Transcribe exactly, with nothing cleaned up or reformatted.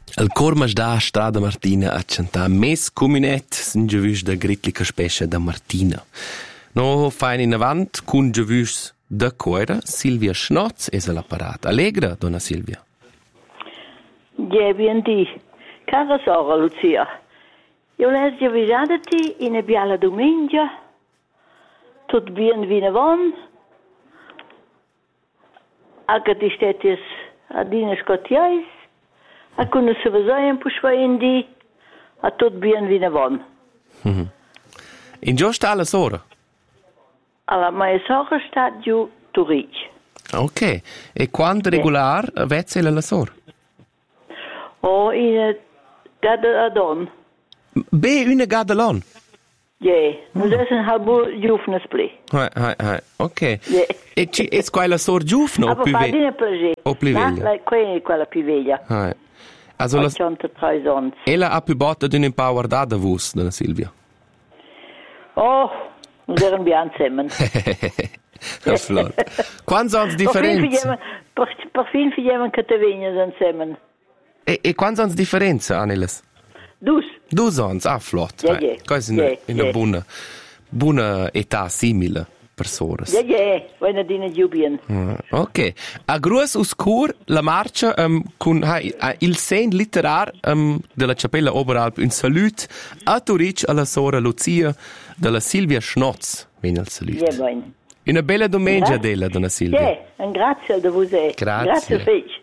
Il cor da Strada Martina a cantà mes comunet sin giavüs da gritlica spescia da Martina. No fain in avant cun giavüs da coira Silvia Schnotz es all'apparat. Allegra, donna Silvia? Ja, bien di. Cara sora, Lucia. Io les giavisati in e biala domenica. Tut bien vina von. Anche di stetis adine scotiais. A kunne se vazaien pushvaindi. A tut bien vina von. Mm-hmm. In giusta alla sora? Alla mia sora sta giù Turic. Ok. E quando regular yeah. vezze la sora? Oh, in gada adon. Be una gada lon? Ja, yeah. Nu mm. des een halbo giufnes pli. Hai, hai, hai. Ok. Yeah. E ci es quella sor giufno o più veglia? O più veglia? No, quella è quella più veglia. Hai. Also la Ella ha più botta di un power da da vus, donna Silvia. Oh, nu deren wir anzemmen. Flor. Quanti sono differenze? Per fin figliamo che te vegna anzemmen. E, e quanti sono differenze, Anelis? Dus. Dus sono, ah, flott. Ja, ja. Questa è una yeah. buona, buona età simile per soras. Ja, ja, wenn dine giubien. Ah, ok. A gruas oscur la marcia um, con ha, ha, il sen literar um, della Cappella Oberalp un salut a Turic alla sora Lucia della Silvia Schnotz. Viene il salut. Ja, bene. Una bella domenica della, donna Silvia. Ja, un grazie da voi. Grazie. Grazie, fece.